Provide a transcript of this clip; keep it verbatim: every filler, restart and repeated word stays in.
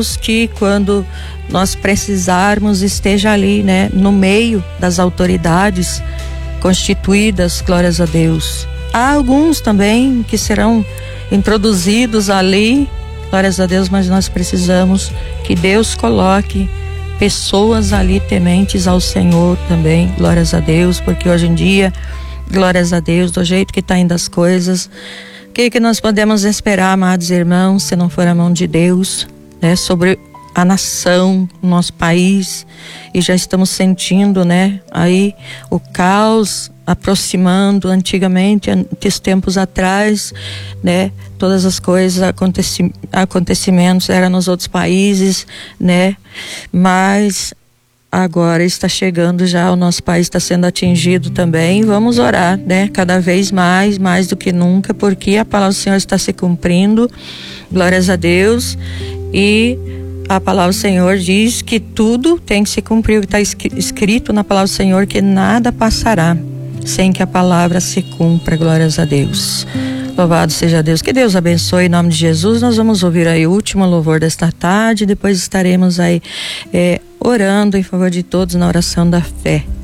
que quando nós precisarmos esteja ali, né, no meio das autoridades constituídas, glórias a Deus. Há alguns também que serão introduzidos ali, glórias a Deus, mas nós precisamos que Deus coloque pessoas ali tementes ao Senhor também, glórias a Deus, porque hoje em dia, glórias a Deus, do jeito que está indo as coisas, o que que nós podemos esperar, amados irmãos, se não for a mão de Deus, né, sobre a nação, o nosso país, e já estamos sentindo, né, aí o caos aproximando. Antigamente, antes tempos atrás, né, todas as coisas, aconteci, acontecimentos eram nos outros países, né, mas agora está chegando já, o nosso país está sendo atingido também. Vamos orar, né, cada vez mais, mais do que nunca, porque a palavra do Senhor está se cumprindo, glórias a Deus, e a palavra do Senhor diz que tudo tem que se cumprir, o que está escrito na palavra do Senhor, que nada passará sem que a palavra se cumpra, glórias a Deus. Louvado seja Deus, que Deus abençoe em nome de Jesus. Nós vamos ouvir aí o último louvor desta tarde, depois estaremos aí é, orando em favor de todos na oração da fé.